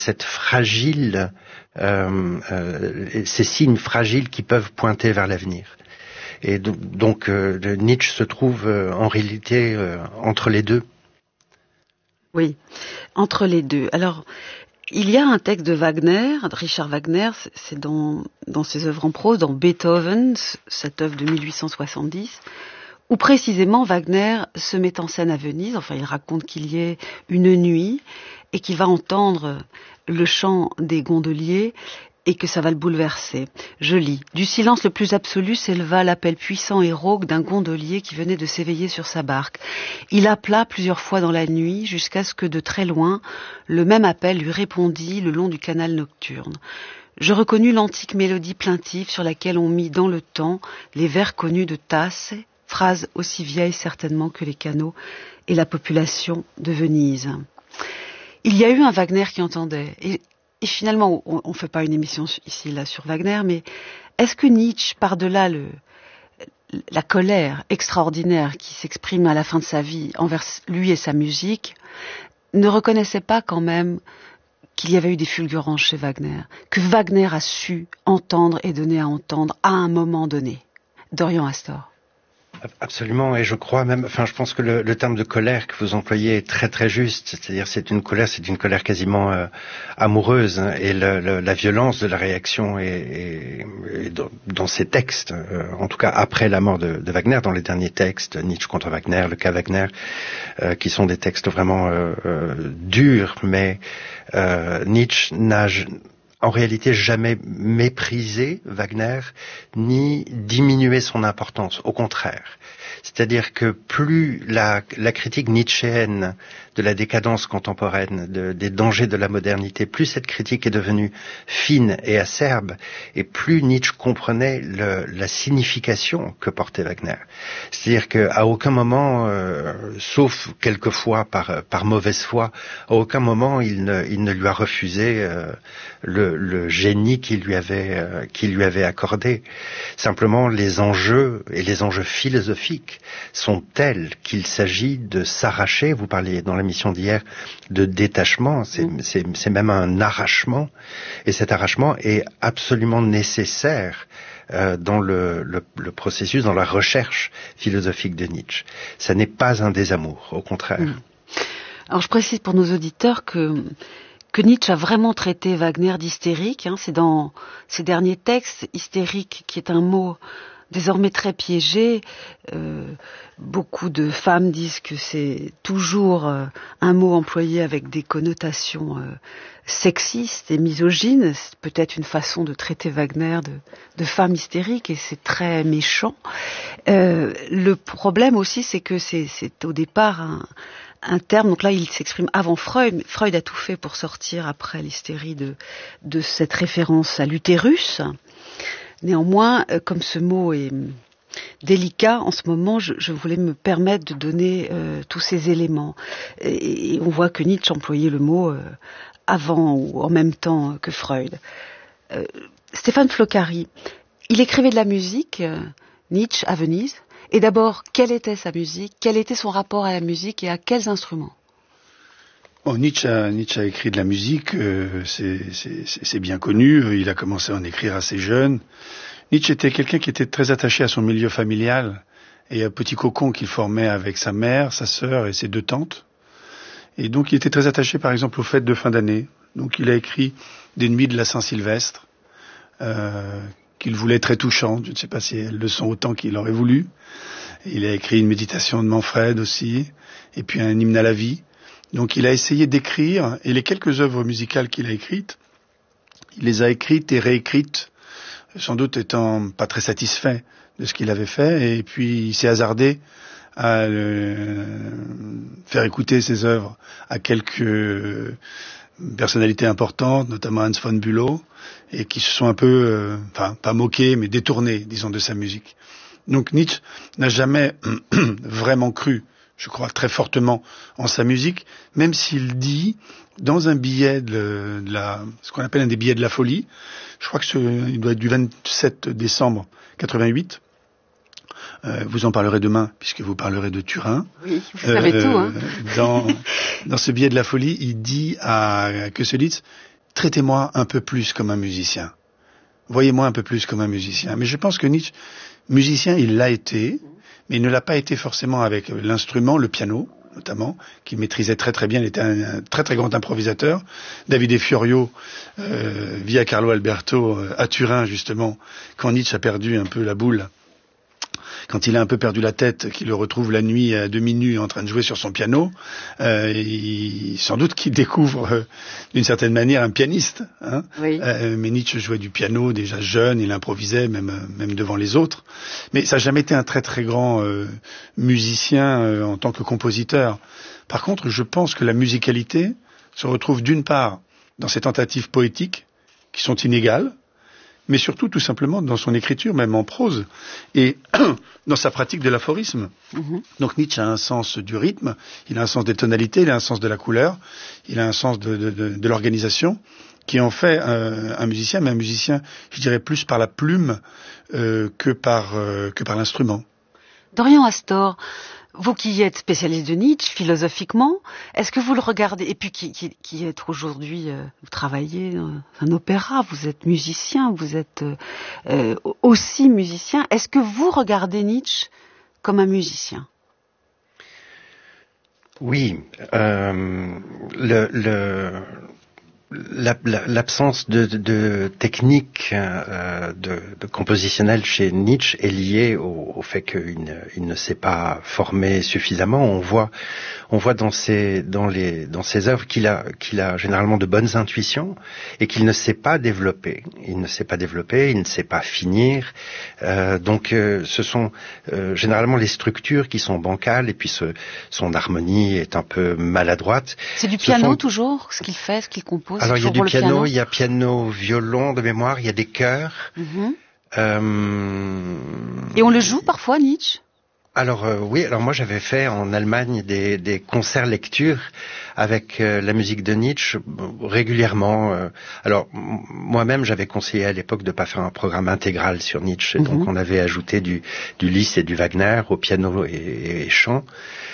cette fragile, ces signes fragiles qui peuvent pointer vers l'avenir. Et donc Nietzsche se trouve en réalité entre les deux. Oui, entre les deux. Alors, il y a un texte de Wagner, de Richard Wagner, c'est dans ses œuvres en prose, dans Beethoven, cette œuvre de 1870, où précisément Wagner se met en scène à Venise. Enfin, il raconte qu'il y ait une nuit et qu'il va entendre le chant des gondoliers et que ça va le bouleverser. Je lis. Du silence le plus absolu s'éleva l'appel puissant et rauque d'un gondolier qui venait de s'éveiller sur sa barque. Il appela plusieurs fois dans la nuit jusqu'à ce que de très loin, le même appel lui répondit le long du canal nocturne. Je reconnus l'antique mélodie plaintive sur laquelle on mit dans le temps les vers connus de Tasse, phrase aussi vieille certainement que les canaux et la population de Venise. Il y a eu un Wagner qui entendait. Et finalement, on ne fait pas une émission ici là sur Wagner, mais est-ce que Nietzsche, par-delà la colère extraordinaire qui s'exprime à la fin de sa vie envers lui et sa musique, ne reconnaissait pas quand même qu'il y avait eu des fulgurances chez Wagner, que Wagner a su entendre et donner à entendre à un moment donné? Dorian Astor. Absolument, et je crois même, je pense que le terme de colère que vous employez est très très juste. C'est-à-dire, c'est une colère quasiment amoureuse, hein, et la violence de la réaction est dans ces textes, en tout cas après la mort de Wagner, dans les derniers textes, Nietzsche contre Wagner, le cas Wagner, qui sont des textes vraiment durs, mais Nietzsche n'a en réalité jamais méprisé Wagner, ni diminué son importance. Au contraire. C'est-à-dire que plus la critique nietzschéenne de la décadence contemporaine, des dangers de la modernité, plus cette critique est devenue fine et acerbe, et plus Nietzsche comprenait la signification que portait Wagner. C'est-à-dire qu'à aucun moment, sauf quelquefois par mauvaise foi, à aucun moment il ne lui a refusé le génie qu'il lui avait accordé. Simplement, les enjeux et les enjeux philosophiques sont tels qu'il s'agit de s'arracher. Vous parliez dans l'émission d'hier de détachement, c'est même un arrachement, et cet arrachement est absolument nécessaire dans le processus, dans la recherche philosophique de Nietzsche. Ça n'est pas un désamour, au contraire. Alors je précise pour nos auditeurs que Nietzsche a vraiment traité Wagner d'hystérique, hein, c'est dans ses derniers textes, hystérique qui est un mot désormais très piégé. Beaucoup de femmes disent que c'est toujours un mot employé avec des connotations sexistes et misogynes. C'est peut-être une façon de traiter Wagner de femme hystérique, et c'est très méchant. Le problème aussi, c'est que c'est au départ un terme, donc là il s'exprime avant Freud. Freud a tout fait pour sortir après l'hystérie de cette référence à l'utérus. Néanmoins, comme ce mot est délicat en ce moment, je voulais me permettre de donner tous ces éléments. Et on voit que Nietzsche employait le mot avant ou en même temps que Freud. Stéphane Floccari, il écrivait de la musique, Nietzsche, à Venise. Et d'abord, quelle était sa musique? Quel était son rapport à la musique et à quels instruments? Nietzsche a écrit de la musique, c'est bien connu. Il a commencé à en écrire assez jeune. Nietzsche était quelqu'un qui était très attaché à son milieu familial et à un petit cocon qu'il formait avec sa mère, sa sœur et ses deux tantes. Et donc il était très attaché par exemple aux fêtes de fin d'année. Donc il a écrit des nuits de la Saint-Sylvestre, qu'il voulait très touchantes. Je ne sais pas si elles le sont autant qu'il aurait voulu. Il a écrit une méditation de Manfred aussi, et puis un hymne à la vie. Donc il a essayé d'écrire, et les quelques œuvres musicales qu'il a écrites, il les a écrites et réécrites, sans doute étant pas très satisfait de ce qu'il avait fait, et puis il s'est hasardé à faire écouter ses œuvres à quelques personnalités importantes, notamment Hans von Bülow, et qui se sont un peu, pas moqués, mais détournés, disons, de sa musique. Donc Nietzsche n'a jamais vraiment cru, je crois, très fortement en sa musique, même s'il dit, dans un billet ce qu'on appelle un des billets de la folie, je crois que il doit être du 27 décembre 88, vous en parlerez demain, puisque vous parlerez de Turin. Oui, vous savez tout, hein. Dans ce billet de la folie, il dit à Köselitz, traitez-moi un peu plus comme un musicien. Voyez-moi un peu plus comme un musicien. Mais je pense que Nietzsche, musicien, il l'a été, mais il ne l'a pas été forcément avec l'instrument, le piano, notamment, qu'il maîtrisait très très bien. Il était un très très grand improvisateur. Davide Fiorio, via Carlo Alberto, à Turin, justement, quand Nietzsche a perdu un peu la boule, quand il a un peu perdu la tête, qu'il le retrouve la nuit à demi nu en train de jouer sur son piano, sans doute qu'il découvre d'une certaine manière un pianiste. Hein. Oui. Mais Nietzsche jouait du piano déjà jeune, il improvisait même devant les autres. Mais ça n'a jamais été un très très grand musicien en tant que compositeur. Par contre, je pense que la musicalité se retrouve d'une part dans ses tentatives poétiques, qui sont inégales, mais surtout tout simplement dans son écriture, même en prose, et dans sa pratique de l'aphorisme. Donc Nietzsche a un sens du rythme, il a un sens des tonalités, il a un sens de la couleur, il a un sens de l'organisation, qui en fait un musicien, mais un musicien, je dirais, plus par la plume que par l'instrument. Dorian Astor, vous qui êtes spécialiste de Nietzsche, philosophiquement, est-ce que vous le regardez, et puis qui êtes aujourd'hui, vous travaillez dans un opéra, vous êtes musicien, vous êtes aussi musicien, est-ce que vous regardez Nietzsche comme un musicien ? Oui, l'absence de technique de compositionnelle chez Nietzsche est liée au fait qu'il ne s'est pas formé suffisamment. On voit dans ses œuvres qu'il a généralement de bonnes intuitions et qu'il ne sait pas développer. Il ne sait pas finir. Donc ce sont généralement les structures qui sont bancales et puis son harmonie est un peu maladroite. C'est du piano toujours, ce qu'il fait, ce qu'il compose? Alors il y a du piano, il y a piano, violon de mémoire, il y a des chœurs. Et on le joue parfois, Nietzsche? Alors oui, alors moi j'avais fait en Allemagne des concerts lectures avec la musique de Nietzsche régulièrement. Alors moi-même j'avais conseillé à l'époque de pas faire un programme intégral sur Nietzsche, donc on avait ajouté du Liszt et du Wagner au piano et chant.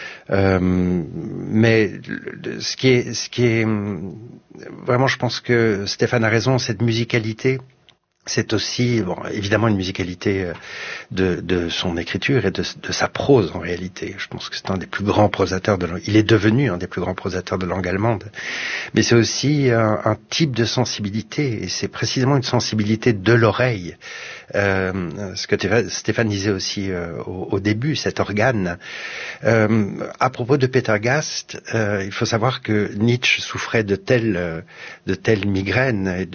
Mais ce qui est vraiment, je pense que Stéphane a raison, cette musicalité, c'est aussi, bon, évidemment une musicalité de son écriture et de sa prose en réalité. Je pense que c'est un des plus grands prosateurs il est devenu un des plus grands prosateurs de langue allemande. Mais c'est aussi un type de sensibilité, et c'est précisément une sensibilité de l'oreille. Ce que Stéphane disait aussi au début, cet organe. À propos de Peter Gast, il faut savoir que Nietzsche souffrait de telles migraines et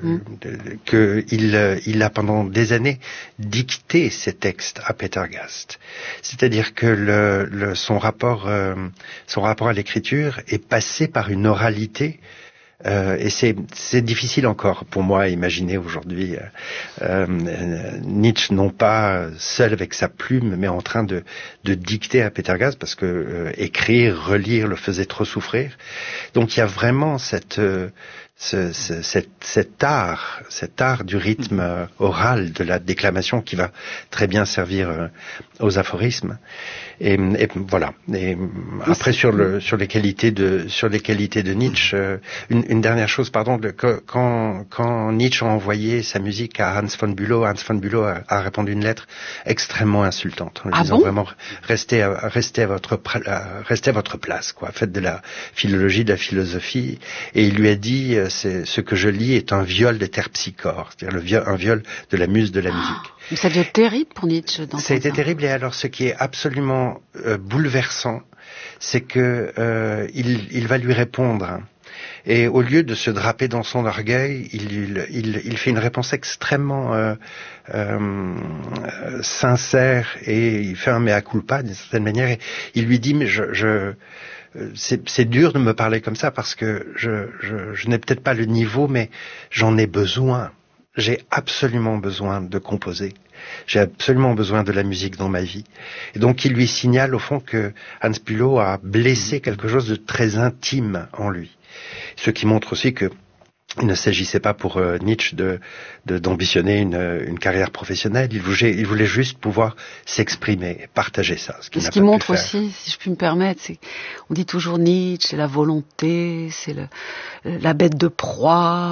qu'il a pendant des années dicté ses textes à Peter Gast. C'est-à-dire que son rapport à l'écriture est passé par une oralité. Et c'est difficile encore pour moi à imaginer aujourd'hui Nietzsche non pas seul avec sa plume, mais en train de dicter à Peter Gast, parce que écrire, relire le faisait trop souffrir. Donc il y a vraiment cet art du rythme oral, de la déclamation, qui va très bien servir aux aphorismes. Et voilà. Et après sur les qualités de Nietzsche, une dernière chose, pardon, quand Nietzsche a envoyé sa musique à Hans von Bülow a répondu une lettre extrêmement insultante en lui disant vraiment restez à votre place, quoi, faites de la philologie, de la philosophie. Et il lui a dit ce que je lis est un viol des terpsichores, c'est-à-dire un viol de la muse de la musique. Mais ça doit être terrible pour Nietzsche. Ça a été terrible. Et alors, ce qui est absolument bouleversant, c'est que il va lui répondre. Et au lieu de se draper dans son orgueil, il fait une réponse extrêmement sincère, et il fait un mea culpa d'une certaine manière. Et il lui dit, mais c'est dur de me parler comme ça, parce que je n'ai peut-être pas le niveau, mais j'en ai besoin. J'ai absolument besoin de composer. J'ai absolument besoin de la musique dans ma vie. Et donc il lui signale au fond que Hans Bülow a blessé quelque chose de très intime en lui. Ce qui montre aussi que il ne s'agissait pas pour Nietzsche d'ambitionner une carrière professionnelle. Il voulait juste pouvoir s'exprimer et partager ça. Ce qui montre aussi, si je puis me permettre, on dit toujours Nietzsche, c'est la volonté, c'est la bête de proie.